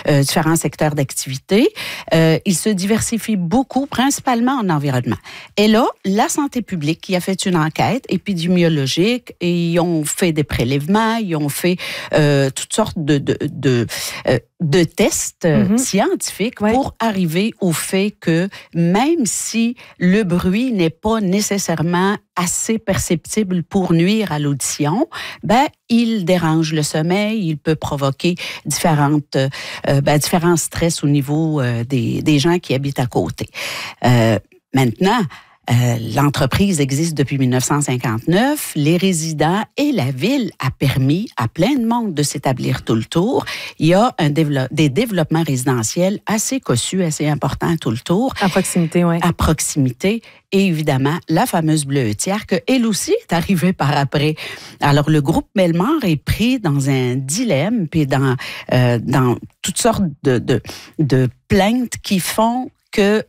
différents secteurs d'activité. Il se diversifie beaucoup, principalement en environnement. Et là, la santé publique qui a fait une enquête épidémiologique et ils ont fait des prélèvements, ils ont fait toutes sortes de tests scientifiques pour arriver au fait que même si le bruit n'est pas nécessairement assez perceptible pour nuire à l'audition, il dérange le sommeil, il peut provoquer différents stress au niveau des gens qui habitent à côté. Maintenant, l'entreprise existe depuis 1959. Les résidents et la ville a permis à plein de monde de s'établir tout le tour. Il y a des développements résidentiels assez cossus, assez importants tout le tour. À proximité, oui. À proximité. Et évidemment, la fameuse bleuetière, qu'elle aussi est arrivée par après. Alors, le groupe Bellemare est pris dans un dilemme, puis dans toutes sortes de plaintes qui font que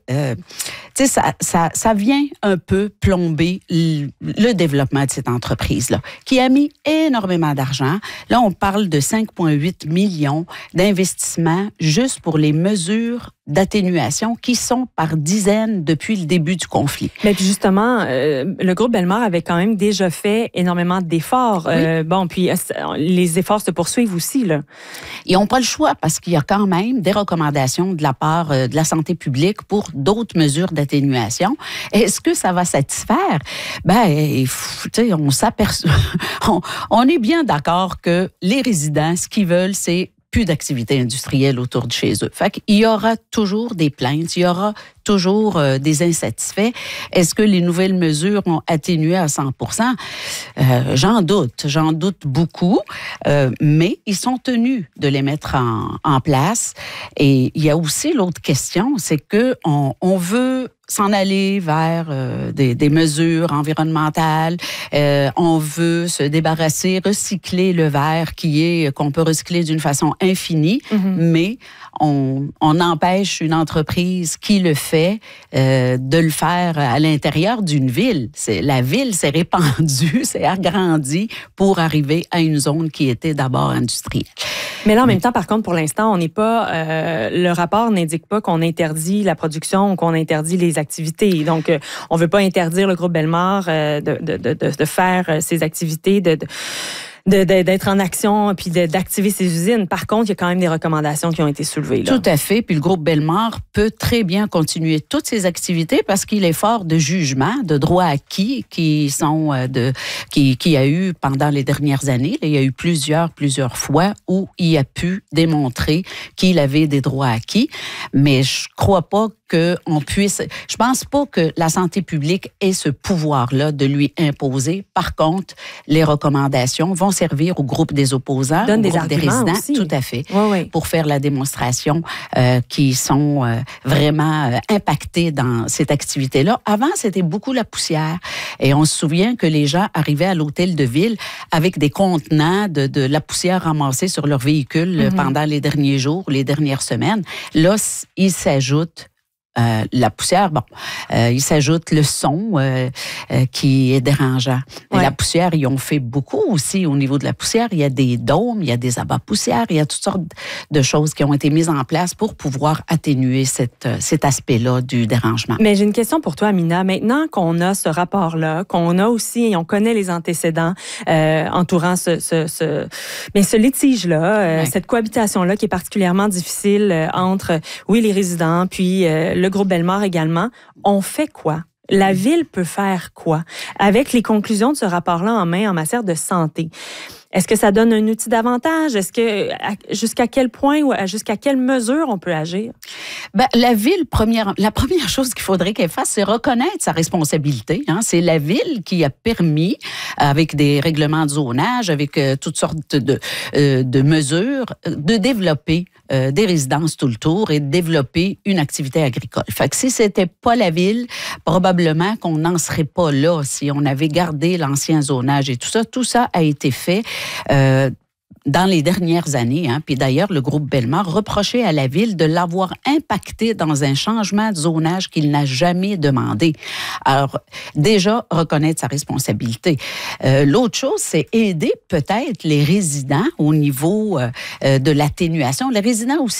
ça vient un peu plomber le développement de cette entreprise-là, qui a mis énormément d'argent. Là, on parle de 5,8 millions d'investissements juste pour les mesures d'atténuation qui sont par dizaines depuis le début du conflit. Mais puis justement, le groupe Bellemare avait quand même déjà fait énormément d'efforts. Oui. Puis les efforts se poursuivent aussi, là. Ils n'ont pas le choix parce qu'il y a quand même des recommandations de la part de la santé publique pour d'autres mesures d'atténuation. Est-ce que ça va satisfaire? On s'aperçoit, on est bien d'accord que les résidents, ce qu'ils veulent, c'est plus d'activité industrielle autour de chez eux. Fait qu'il y aura toujours des plaintes, il y aura toujours des insatisfaits. Est-ce que les nouvelles mesures ont atténué à 100%? J'en doute beaucoup, mais ils sont tenus de les mettre en place. Et il y a aussi l'autre question, c'est que on veut s'en aller vers des mesures environnementales. On veut se débarrasser, recycler le verre qu'on peut recycler d'une façon infinie, mais on empêche une entreprise qui le fait de le faire à l'intérieur d'une ville. La ville s'est répandue, s'est agrandie pour arriver à une zone qui était d'abord industrielle. Mais là, en même temps, par contre, pour l'instant, on n'est pas... le rapport n'indique pas qu'on interdit la production ou qu'on interdit les activités. Donc, on ne veut pas interdire le groupe Bellemare de faire ses activités, d'être en action puis d'activer ses usines. Par contre, il y a quand même des recommandations qui ont été soulevées, là. Tout à fait. Puis le groupe Bellemare peut très bien continuer toutes ses activités parce qu'il est fort de jugement, de droits acquis qui a eu pendant les dernières années. Il y a eu plusieurs fois où il a pu démontrer qu'il avait des droits acquis. Mais je crois pas qu'on puisse... Je pense pas que la santé publique ait ce pouvoir-là de lui imposer. Par contre, les recommandations vont servir au groupe des opposants, au groupe des résidents, aussi. Tout à fait, pour faire la démonstration qui sont vraiment impactés dans cette activité-là. Avant, c'était beaucoup la poussière. Et on se souvient que les gens arrivaient à l'hôtel de ville avec des contenants de la poussière ramassée sur leur véhicule pendant les derniers jours, les dernières semaines. Là, il s'ajoute la poussière, il s'ajoute le son qui est dérangeant. Ouais. La poussière, ils ont fait beaucoup aussi au niveau de la poussière. Il y a des dômes, il y a des abats poussières, il y a toutes sortes de choses qui ont été mises en place pour pouvoir atténuer cet aspect-là du dérangement. Mais j'ai une question pour toi, Amina. Maintenant qu'on a ce rapport-là, qu'on a aussi, on connaît les antécédents entourant ce litige-là, cette cohabitation-là qui est particulièrement difficile entre, les résidents, puis le groupe Bellemare également, on fait quoi? La ville peut faire quoi? Avec les conclusions de ce rapport-là en main en matière de santé, est-ce que ça donne un outil d'avantage? Est-ce que jusqu'à quel point ou jusqu'à quelle mesure on peut agir? La ville, la première chose qu'il faudrait qu'elle fasse, c'est reconnaître sa responsabilité. C'est la ville qui a permis, avec des règlements de zonage, avec toutes sortes de mesures, de développer des résidences tout le tour et de développer une activité agricole. Fait que si c'était pas la ville, probablement qu'on n'en serait pas là si on avait gardé l'ancien zonage et tout ça a été fait dans les dernières années. Puis d'ailleurs, le groupe Bellemare reprochait à la ville de l'avoir impacté dans un changement de zonage qu'il n'a jamais demandé. Alors, déjà, reconnaître sa responsabilité. L'autre chose, c'est aider peut-être les résidents au niveau de l'atténuation. Les résidents aussi